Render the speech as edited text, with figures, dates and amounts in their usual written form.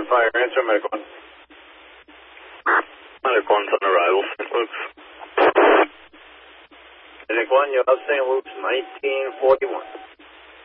fire. Answer Medic 1. Medic 1's on arrival, St. Luke's. Medic 1, you're up St. Luke's, 1941.